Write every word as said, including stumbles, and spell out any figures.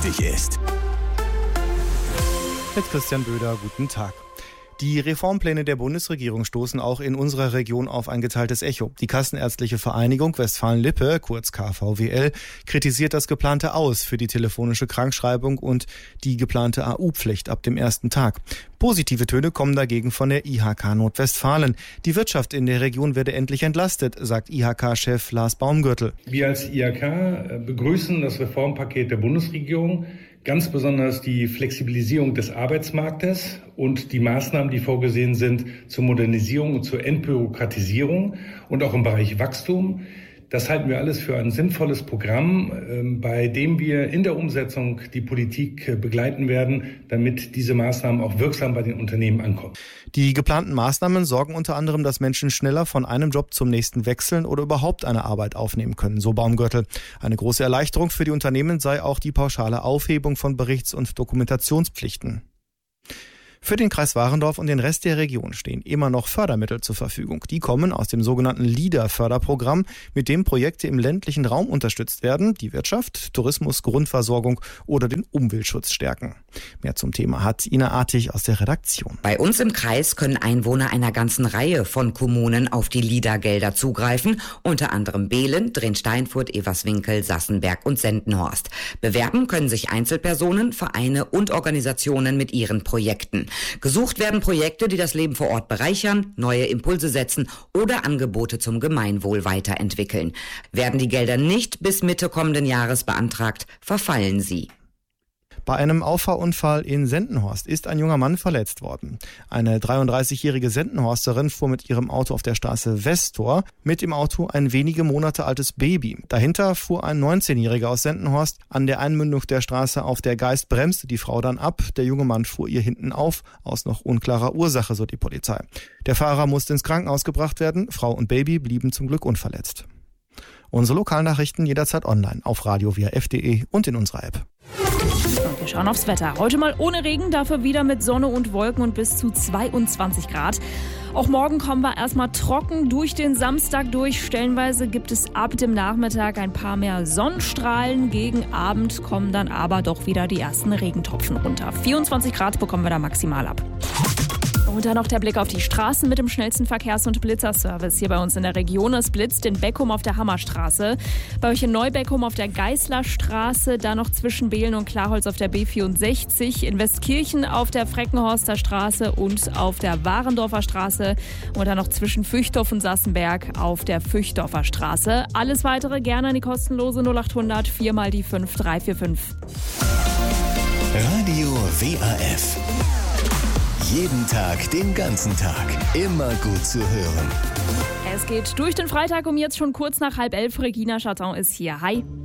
wichtig ist. Mit Christian Böder, guten Tag. Die Reformpläne der Bundesregierung stoßen auch in unserer Region auf ein geteiltes Echo. Die Kassenärztliche Vereinigung Westfalen-Lippe, kurz K V W L, kritisiert das geplante Aus für die telefonische Krankschreibung und die geplante A U-Pflicht ab dem ersten Tag. Positive Töne kommen dagegen von der I H K Nordwestfalen. Die Wirtschaft in der Region werde endlich entlastet, sagt I H K-Chef Lars Baumgürtel. Wir als I H K begrüßen das Reformpaket der Bundesregierung. Ganz besonders die Flexibilisierung des Arbeitsmarktes und die Maßnahmen, die vorgesehen sind zur Modernisierung und zur Entbürokratisierung und auch im Bereich Wachstum. Das halten wir alles für ein sinnvolles Programm, bei dem wir in der Umsetzung die Politik begleiten werden, damit diese Maßnahmen auch wirksam bei den Unternehmen ankommen. Die geplanten Maßnahmen sorgen unter anderem, dass Menschen schneller von einem Job zum nächsten wechseln oder überhaupt eine Arbeit aufnehmen können, so Baumgürtel. Eine große Erleichterung für die Unternehmen sei auch die pauschale Aufhebung von Berichts- und Dokumentationspflichten. Für den Kreis Warendorf und den Rest der Region stehen immer noch Fördermittel zur Verfügung. Die kommen aus dem sogenannten LEADER-Förderprogramm, mit dem Projekte im ländlichen Raum unterstützt werden, die Wirtschaft, Tourismus, Grundversorgung oder den Umweltschutz stärken. Mehr zum Thema hat Ina Artig aus der Redaktion. Bei uns im Kreis können Einwohner einer ganzen Reihe von Kommunen auf die LEADER-Gelder zugreifen, unter anderem Behlen, Drin-Steinfurt, Everswinkel, Sassenberg und Sendenhorst. Bewerben können sich Einzelpersonen, Vereine und Organisationen mit ihren Projekten. Gesucht werden Projekte, die das Leben vor Ort bereichern, neue Impulse setzen oder Angebote zum Gemeinwohl weiterentwickeln. Werden die Gelder nicht bis Mitte kommenden Jahres beantragt, verfallen sie. Bei einem Auffahrunfall in Sendenhorst ist ein junger Mann verletzt worden. Eine dreiunddreißigjährige Sendenhorsterin fuhr mit ihrem Auto auf der Straße Westtor, mit im Auto ein wenige Monate altes Baby. Dahinter fuhr ein neunzehnjähriger aus Sendenhorst. An der Einmündung der Straße auf der Geist bremste die Frau dann ab. Der junge Mann fuhr ihr hinten auf, aus noch unklarer Ursache, so die Polizei. Der Fahrer musste ins Krankenhaus gebracht werden. Frau und Baby blieben zum Glück unverletzt. Unsere Lokalnachrichten jederzeit online auf radio w h f punkt d e und in unserer App. Und wir schauen aufs Wetter. Heute mal ohne Regen, dafür wieder mit Sonne und Wolken und bis zu zweiundzwanzig Grad. Auch morgen kommen wir erstmal trocken durch den Samstag durch. Stellenweise gibt es ab dem Nachmittag ein paar mehr Sonnenstrahlen. Gegen Abend kommen dann aber doch wieder die ersten Regentropfen runter. vierundzwanzig Grad bekommen wir da maximal ab. Und dann noch der Blick auf die Straßen mit dem schnellsten Verkehrs- und Blitzerservice hier bei uns in der Region. Es blitzt in Beckum auf der Hammerstraße, bei euch in Neubeckum auf der Geißlerstraße, dann noch zwischen Behlen und Klarholz auf der B vierundsechzig, in Westkirchen auf der Freckenhorster Straße und auf der Warendorfer Straße und dann noch zwischen Füchthof und Sassenberg auf der Füchtdorfer Straße. Alles Weitere gerne an die kostenlose null achthundert vier mal die fünf drei vier fünf. Radio W A F. Jeden Tag, den ganzen Tag. Immer gut zu hören. Es geht durch den Freitag um jetzt schon kurz nach halb elf. Regina Chatton ist hier. Hi.